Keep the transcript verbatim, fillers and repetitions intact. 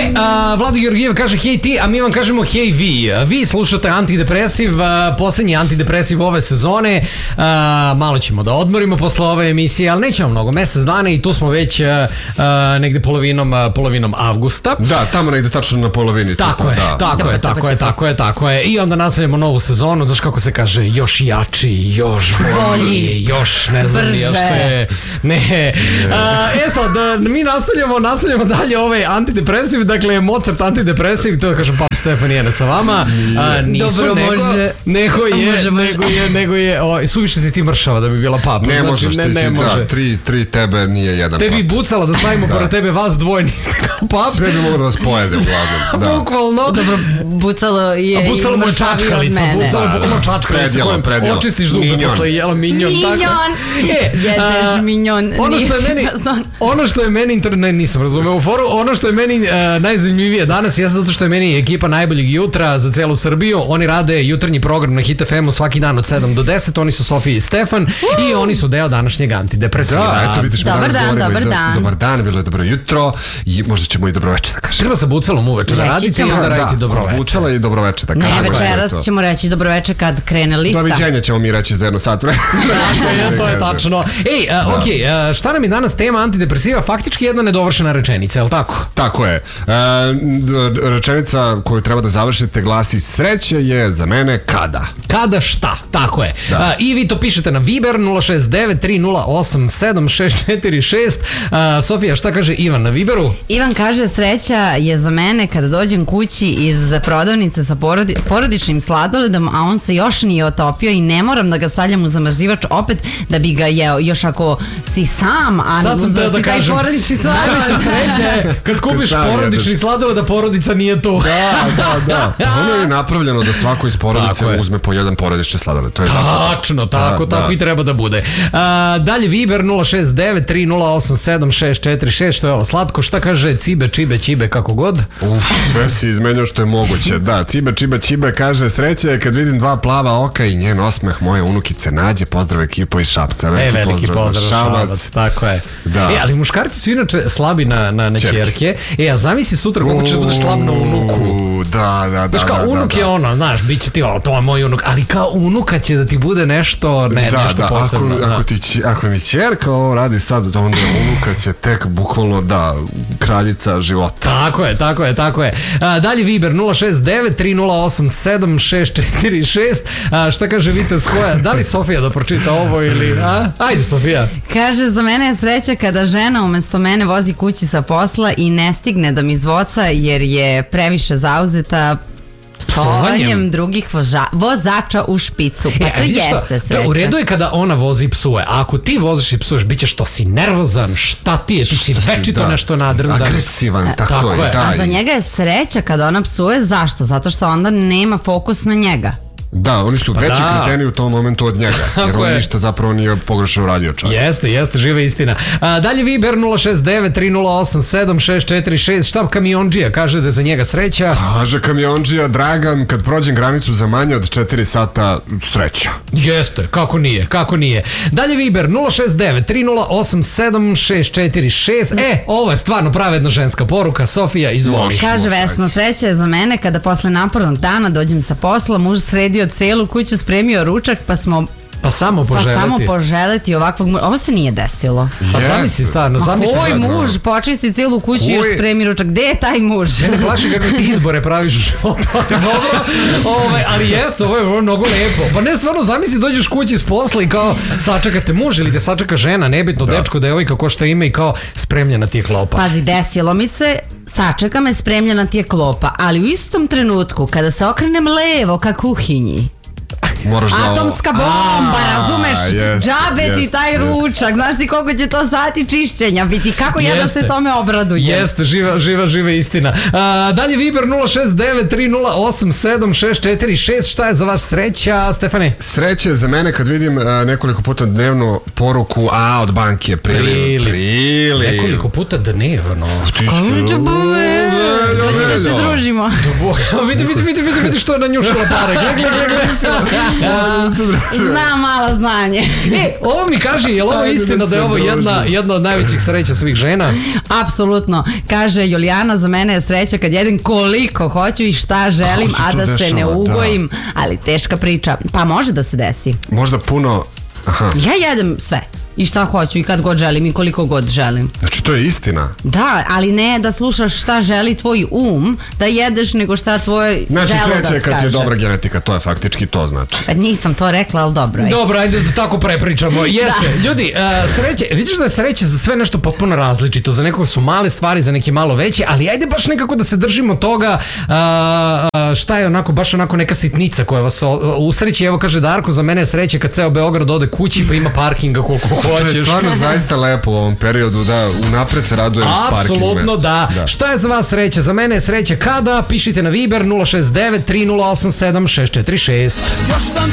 uh, Vlado Georgijev kaže hej ti, a mi vam kažemo hej vi. Vi slušate Antidepresiv, uh, posljednji Antidepresiv ove sezone. Uh, malo ćemo da odmorimo posle ove emisije, ali nećemo mnogo, mesec dana i tu smo već uh, uh, negde polovinom, uh, polovinom avgusta. Da, tamo negde tačno na polovini. Tako je, da. tako je, tako je, tako je, tako je. I onda nastavljamo novu sezonu, znaš kako se kaže, još jači, još bolji, još ne znam brže. Još što je, ne. Uh, e sad, mi nastavljamo, nastavljamo dalje ovaj Antidepresiv, dakle Mozart Antidepresiv, to da kažem Pap Stefan Jene sa vama. Uh, nisu, Dobro, nego, može. nego je, Može, može. nego je, nego je, o, suviše si ti mršava da bi bila Papa. Ne znači, možeš, ne, ti ne si, može. da, tri, tri tebe nije jedan. Tebi bucala da stavimo Da. pored tebe vas dvoje niste kao Pap. Sve bi mogo da vas pojede uglavnom. Da. Bukvalno. Dobro, bucalo je A bucalo mu je čačkalica, bucalo je bukvalno čačkalica Predjelo, kojom predjelo. očistiš zube Minjon. posle jela minjon. Minjon. E, Jedeš a, minjon. Ono što je Nije meni, fazon. ono što je meni, inter... ne, nisam razumeo u foru, ono što je meni uh, najzanimljivije danas jeste zato što je meni ekipa najboljeg jutra za celu Srbiju. Oni rade jutarnji program na Hit F M-u svaki dan od sedam do deset. Oni su Sofija i Stefan uh. i oni su deo današnjeg Antidepresiva. Da, eto vidiš, mi Dobar danas dan, govorimo dobar i do, dan. dobar dan, bilo je dobro jutro i možda ćemo i dobro večer da kažemo. Treba sa bucalom uveče da Reći radite i ćemo. onda raditi dobro večer. Bučala i dobro večer da Ne, kažemo. večeras ćemo reći dobro večer kad krene lista. Doviđenja ćemo mi reći za jednu sat vremena. Tako je, to je tačno. Ej, uh, ok, uh, šta nam je danas tema Antidepresiva? Faktički jedna nedovršena rečenica, je li tako? Tako je. E, rečenica koju treba da završite glasi: sreće je za mene kada? Kada šta? Tako je. Da. A, I vi to pišete na Viber nula šest devet tri nula osam sedam šest četiri šest. A, Sofija, šta kaže Ivan na Viberu? Ivan kaže sreća je za mene kada dođem kući iz prodavnice sa porodi, porodičnim sladoledom, a on se još nije otopio i ne moram da ga stavljam u zamrzivač opet da bi ga jeo. Još ako si sam, a Sad sam uzeo teo da si taj kažem, porodični sladoled. najveća sreća je kad kupiš sam porodični jedeš. sladoled da porodica nije tu. Da, da, da. Ono je napravljeno da svako iz porodice Tako je. uzme po jedan porodični sladoled. To je zato. Tačno, tako, Da, tako da. i treba da bude. A, dalje Viber nula šest devet tri nula osam sedam šest četiri šest, što je ovo slatko, šta kaže Cibe, Čibe, Čibe, kako god? Uf, sve si izmenio što je moguće. Da, Cibe, Čibe, Čibe kaže: sreće je kad vidim dva plava oka i njen osmeh moje unukice Nađe. Pozdrav ekipo iz Šapca. E, Veliki, veliki pozdrav, pozdrav, za Šabac. Šabac. Tako je. Da. E, ali muškarci su inače slabi na, na, na Ćerke. ćerke. E, a zamisli sutra koliko ćeš da budeš slab na unuku. U, Da, da, da. Znaš, kao da, unuk da, je da. ono, znaš, bit će ti ono, to je moj unuk, ali kao unuka će da ti bude nešto, ne, Da, nešto da, posebno. ako, da. ako, ti, ći- ako mi ćerka ovo radi sad, onda unuka će tek bukvalno, da, kraljica života. Tako je, tako je, tako je. A, dalje Viber nula šest devet tri nula osam sedam šest četiri šest. A, šta kaže Vitez Koja? Da li Sofija da pročita ovo ili... A? Ajde Sofija. Kaže, za mene je sreća kada žena umesto mene vozi kući sa posla i ne stigne da mi zvoca jer je previše zauzeta psovanjem Psovanjem? drugih voža, vozača u špicu. Pa E, to a vidiš šta? jeste sreća. Da, u redu je kada ona vozi psuje, a ako ti voziš i psuješ, bit će što si nervozan, šta ti je, ti si Što si, večito da, nešto nadrndan. agresivan, tako, tako je, je. da. A za njega je sreća kada ona psuje, zašto? Zato što onda nema fokus na njega. Da, oni su veći da. kreteni u tom momentu od njega, jer Tako on je. ništa zapravo nije pogrešno uradio čovjek. Jeste, jeste, živa istina. A, dalje Viber nula šest devet tri nula osam sedam šest četiri šest. Štab kamionđija kaže da je za njega sreća. Kaže kamionđija Dragan, kad prođem granicu za manje od četiri sata, sreća. Jeste, kako nije, kako nije. Dalje Viber nula šest devet tri nula osam sedam šest četiri šest. E, ovo je stvarno pravedna ženska poruka. Sofija, izvoli. Može. Kaže Može, Vesna, ajde. sreća je za mene kada posle napornog dana dođem sa posla, muž sredio celu kuću, spremio ručak, pa smo Pa samo pa poželiti. samo poželeti ovakvog muža. Ovo se nije desilo. Pa Jeste. zamisli stvarno, Ma zamisli. koji stvarno. muž počisti celu kuću i još Koji? spremi ručak? Gde je taj muž? Mene plaši kako ti izbore praviš u životu, ali dobro, ovaj, ali jeste, ovo je, ovo je mnogo lepo. Pa ne, stvarno, zamisli, dođeš kući s posla i kao sačekate muž ili te sačeka žena, nebitno, dečko, devojka, ko šta ima i kao spremljena ti je klopa. Pazi, desilo mi se, sačeka me, spremljena ti je klopa, ali u istom trenutku kada se okrenem levo ka kuhinji, Moraš da ovo- atomska bomba, A, razumeš? jest, Džabe ti jest, taj jest. ručak, znaš ti koliko će to sati čišćenja biti, kako ja da Jeste. se tome obradujem? Jeste, živa, živa, živa istina. A, dalje Viber nula šest devet tri nula osam sedam šest četiri šest. Šta je za vas sreća, Stefane? Sreće za mene kad vidim uh, nekoliko puta dnevno poruku a od banke priliv. Priliv. Priliv. Nekoliko puta dnevno. Ti Kako mi što- džabuje? Dođi da se družimo. Vidi, vidi, vidi, vidi, vidi što je nanjušila pare. Gle, gle, gle, gle. Zna malo znanje. E, ovo mi kaže, je li ovo istina da je ovo jedna, jedna od najvećih sreća svih žena? Apsolutno. Kaže Julijana, za mene je sreća kad jedem koliko hoću i šta želim, a da se ne ugojim. Ali teška priča. Pa može da se desi. Možda puno... Aha. Ja jedem sve. I šta hoću i kad god želim i koliko god želim. Znači to je istina. Da, ali ne da slušaš šta želi tvoj um da jedeš, nego šta tvoj znači, želudac kaže. Znači sreća je kad ti je dobra genetika, to je faktički to znači. Pa nisam to rekla, ali dobro. Ajde. Dobro, ajde da tako prepričamo. Jeste, da. Ljudi, uh, sreće, vidiš da je sreća za sve nešto potpuno različito. Za nekog su male stvari, za neke malo veće, ali ajde baš nekako da se držimo toga uh, šta je onako, baš onako neka sitnica koja vas usreći. Evo kaže Darko, za mene je sreće kad ceo Beograd ode kući pa ima parkinga koliko hoćeš. To je stvarno zaista lepo u ovom periodu, da unapred se radujem parking mesta. Apsolutno da. da. Šta je za vas sreća? Za mene je sreća kada pišite na Viber nula šest devet tri nula osam sedam šest četiri šest.